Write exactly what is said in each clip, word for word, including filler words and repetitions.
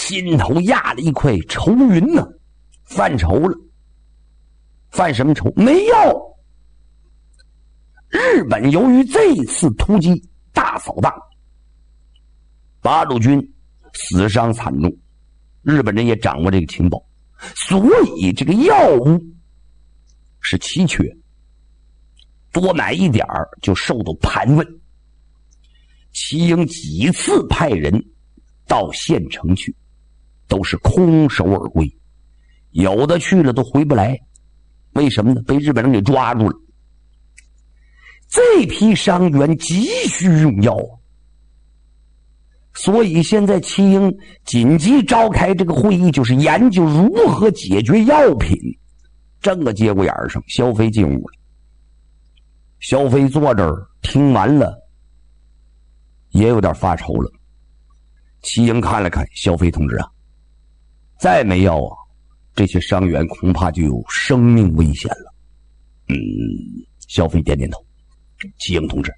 心头压了一块愁云呢、啊，犯愁了。犯什么愁？没有。日本由于这次突击大扫荡，八路军死伤惨重，日本人也掌握这个情报，所以这个药物是奇缺，多买一点儿就受到盘问。齐英几次派人到县城去，都是空手而归，有的去了都回不来。为什么呢？被日本人给抓住了。这批伤员急需用药啊，所以现在齐英紧急召开这个会议，就是研究如何解决药品。正个节骨眼上，萧飞进屋了。萧飞坐这儿听完了，也有点发愁了。齐英看了看，萧飞同志啊，再没药啊，这些伤员恐怕就有生命危险了。嗯，萧飞点点头。齐英同志，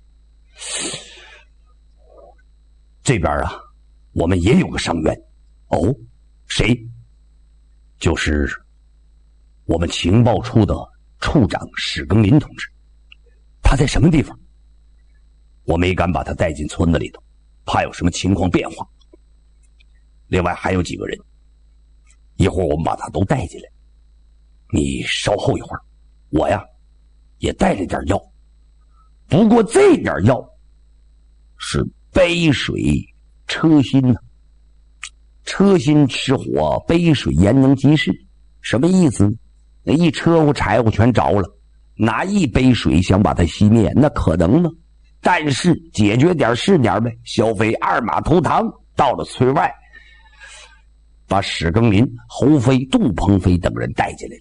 这边啊，我们也有个伤员。哦，谁？就是我们情报处的处长史庚林同志。他在什么地方？我没敢把他带进村子里头，怕有什么情况变化。另外还有几个人，一会儿我们把他都带进来。你稍后一会儿，我呀也带了点药。不过这点药是杯水车薪呢、啊，车薪吃火，杯水焉能及事？什么意思？那一车乎柴火全着了，拿一杯水想把它熄灭，那可能吗？但是解决点是点呗。萧飞二马投唐，到了村外，把史庚林、侯飞、杜鹏飞等人带进来了。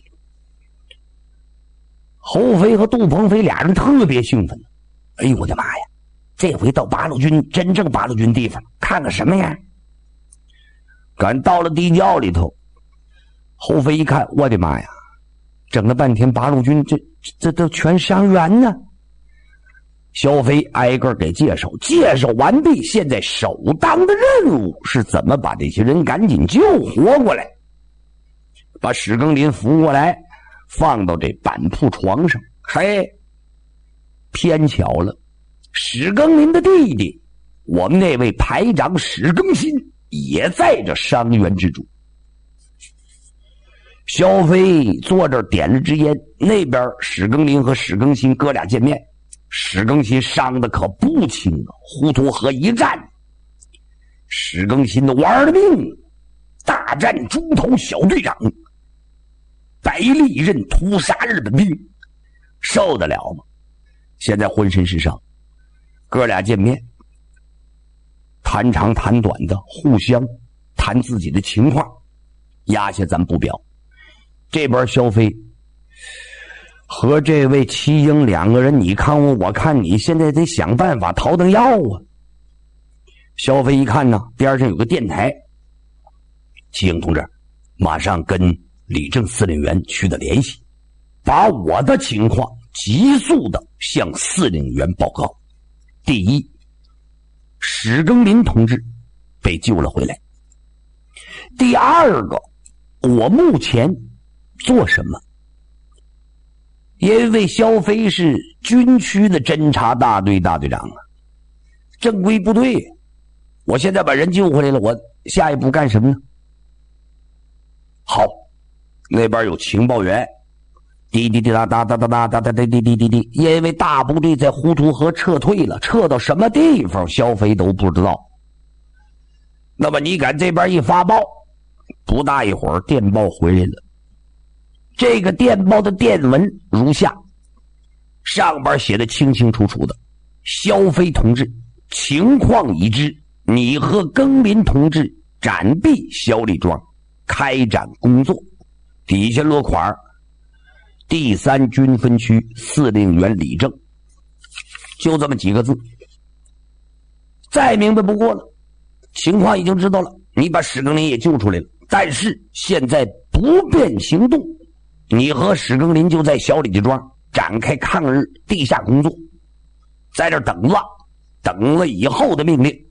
侯飞和杜鹏飞俩人特别兴奋。哎呦我的妈呀，这回到八路军真正八路军地方，看看什么呀？赶到了地窖里头，侯飞一看，我的妈呀，整了半天八路军这这都全伤员呢。萧飞挨个给介绍，介绍完毕，现在首当的任务是怎么把这些人赶紧救活过来。把史庚林扶过来，放到这板铺床上。嘿，偏巧了，史庚林的弟弟，我们那位排长史庚新也在这伤员之中。萧飞坐这儿点了支烟，那边史庚林和史庚新哥俩见面。史庚新伤的可不轻啊，滹沱河一战，史庚新的玩了命，大战中头小队长，白利刃屠杀日本兵，受得了吗？现在浑身是伤，哥俩见面，谈长谈短的，互相谈自己的情况，压下咱不表。这边萧飞和这位齐英两个人，你看我我看你，现在得想办法讨等药啊。萧飞一看呢，边上有个电台，齐英同志马上跟李正司令员取得联系，把我的情况急速的向司令员报告。第一，史庚林同志被救了回来。第二个，我目前做什么？因为萧飞是军区的侦察大队大队长啊，正规部队，我现在把人救回来了，我下一步干什么呢？好，那边有情报员，滴滴滴答答答答答答答滴滴滴滴滴，因为大部队在滹沱河撤退了，撤到什么地方，萧飞都不知道。那么你敢这边一发报，不大一会儿电报回来了。这个电报的电文如下，上边写的清清楚楚的，萧飞同志，情况已知，你和庚林同志暂避萧李庄，开展工作。底下落款，第三军分区司令员李正，就这么几个字，再明白不过了。情况已经知道了，你把史庚林也救出来了，但是现在不便行动，你和史庚林就在小李家庄展开抗日地下工作，在这等了，等了以后的命令。